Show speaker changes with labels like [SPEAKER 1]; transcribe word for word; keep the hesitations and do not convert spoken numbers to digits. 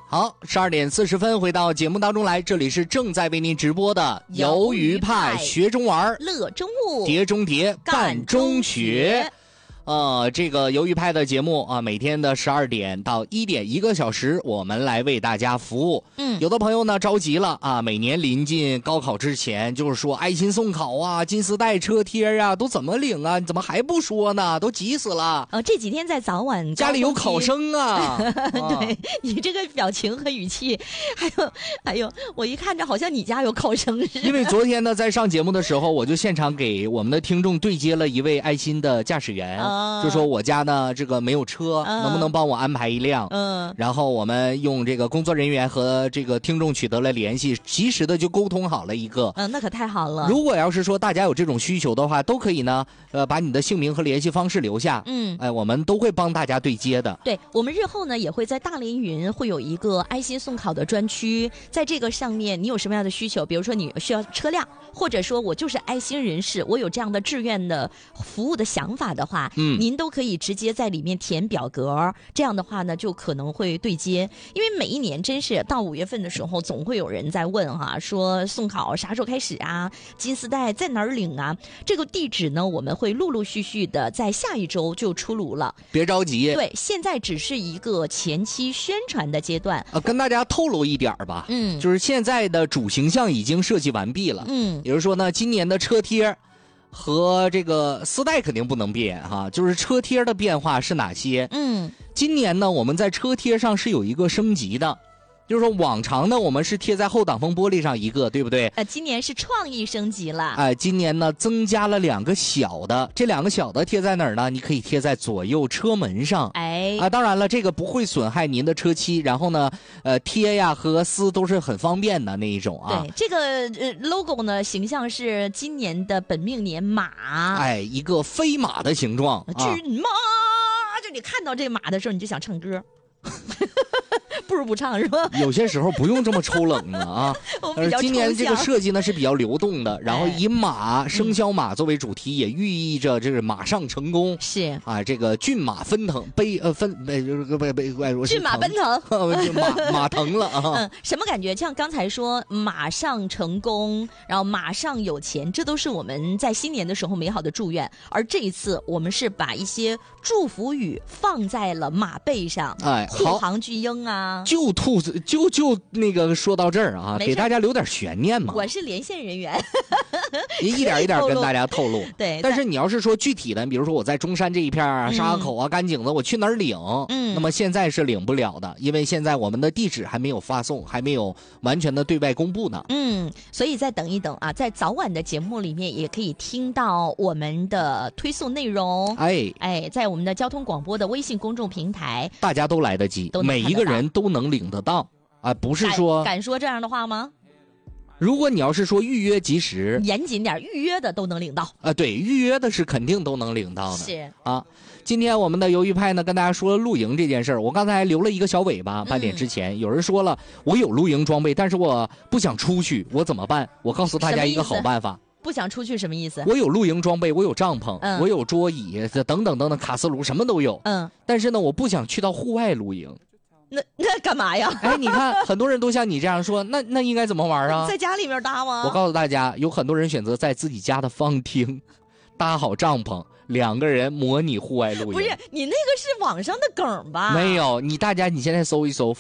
[SPEAKER 1] 好，十二点四十分回到节目当中来，这里是正在为您直播的鱿鱼派学中玩
[SPEAKER 2] 乐中物
[SPEAKER 1] 碟中谍干中学。呃，这个鱿鱼派的节目啊，每天的十二点到一点一个小时，我们来为大家服务。嗯，有的朋友呢着急了啊，每年临近高考之前，就是说爱心送考啊、金丝带、车贴啊，都怎么领啊？你怎么还不说呢？都急死了。
[SPEAKER 2] 呃，这几天在早晚
[SPEAKER 1] 家里有考生啊。
[SPEAKER 2] 对，你这个表情和语气，还有还有，我一看着好像你家有考生似的。
[SPEAKER 1] 因为昨天呢，在上节目的时候，我就现场给我们的听众对接了一位爱心的驾驶员。啊就说我家呢这个没有车、嗯、能不能帮我安排一辆。嗯，然后我们用这个工作人员和这个听众取得了联系，及时的就沟通好了一个。
[SPEAKER 2] 嗯，那可太好了。
[SPEAKER 1] 如果要是说大家有这种需求的话，都可以呢呃把你的姓名和联系方式留下。嗯，哎、呃，我们都会帮大家对接的。
[SPEAKER 2] 对，我们日后呢也会在大凌云会有一个爱心送考的专区，在这个上面你有什么样的需求，比如说你需要车辆，或者说我就是爱心人士，我有这样的志愿的服务的想法的话，嗯，您都可以直接在里面填表格，这样的话呢就可能会对接。因为每一年真是到五月份的时候，总会有人在问哈、啊，说送考啥时候开始啊？金丝带在哪儿领啊？这个地址呢，我们会陆陆续续的在下一周就出炉了。
[SPEAKER 1] 别着急，
[SPEAKER 2] 对，现在只是一个前期宣传的阶段。
[SPEAKER 1] 呃，跟大家透露一点吧，嗯，就是现在的主形象已经设计完毕了，嗯，也就是说呢，今年的车贴和这个丝带肯定不能变哈，就是车贴的变化是哪些？嗯，今年呢，我们在车贴上是有一个升级的。就是说往常呢我们是贴在后挡风玻璃上一个，对不对？
[SPEAKER 2] 呃，今年是创意升级了。
[SPEAKER 1] 哎、呃，今年呢增加了两个小的，这两个小的贴在哪儿呢？你可以贴在左右车门上。哎，啊，当然了，这个不会损害您的车漆，然后呢，呃，贴呀和撕都是很方便的那一种啊。
[SPEAKER 2] 对，这个呃 logo 呢形象是今年的本命年马。
[SPEAKER 1] 哎，一个飞马的形状。
[SPEAKER 2] 骏马，啊、就你看到这马的时候，你就想唱歌。不如不唱是吧？
[SPEAKER 1] 有些时候不用这么抽冷的啊。呃，今年这个设计呢是比较流动的，然后以马、哎、生肖马作为主题，也寓意着这个马上成功。
[SPEAKER 2] 是
[SPEAKER 1] 啊，这个骏马奔腾，奔呃奔呃不不
[SPEAKER 2] 骏马奔腾，
[SPEAKER 1] 马马腾了啊。
[SPEAKER 2] 嗯，什么感觉？像刚才说马上成功，然后马上有钱，这都是我们在新年的时候美好的祝愿。而这一次，我们是把一些祝福语放在了马背上，哎，护航巨鹰啊。
[SPEAKER 1] 就兔子就就那个说到这儿啊，给大家留点悬念嘛。
[SPEAKER 2] 我是连线人员，
[SPEAKER 1] 一点一点跟大家透露。
[SPEAKER 2] 对，
[SPEAKER 1] 但是你要是说具体的，比如说我在中山这一片啊、沙河口啊、甘井子，我去哪儿领？嗯，那么现在是领不了的，因为现在我们的地址还没有发送，还没有完全的对外公布呢。
[SPEAKER 2] 嗯，所以再等一等啊，在早晚的节目里面也可以听到我们的推送内容。哎哎，在我们的交通广播的微信公众平台，
[SPEAKER 1] 大家都来得及，每一个人都能领得到啊，不是说
[SPEAKER 2] 敢说这样的话吗？
[SPEAKER 1] 如果你要是说预约及时，
[SPEAKER 2] 严谨点，预约的都能领到
[SPEAKER 1] 啊。对，预约的是肯定都能领到的。
[SPEAKER 2] 是
[SPEAKER 1] 啊，今天我们的鱿鱼派呢跟大家说了露营这件事儿，我刚才留了一个小尾巴，半点之前、嗯、有人说了我有露营装备，但是我不想出去，我怎么办？我告诉大家一个好办法。
[SPEAKER 2] 不想出去什么意思？
[SPEAKER 1] 我有露营装备，我有帐篷、嗯、我有桌椅等等等等，卡斯炉什么都有。嗯，但是呢我不想去到户外露营。
[SPEAKER 2] 那那干嘛呀？
[SPEAKER 1] 哎，你看很多人都像你这样说，那那应该怎么玩啊？
[SPEAKER 2] 在家里面搭吗？
[SPEAKER 1] 我告诉大家，有很多人选择在自己家的方厅搭好帐篷，两个人模拟户外露营。
[SPEAKER 2] 不是，你那个是网上的梗吧？
[SPEAKER 1] 没有，你大家你现在搜一搜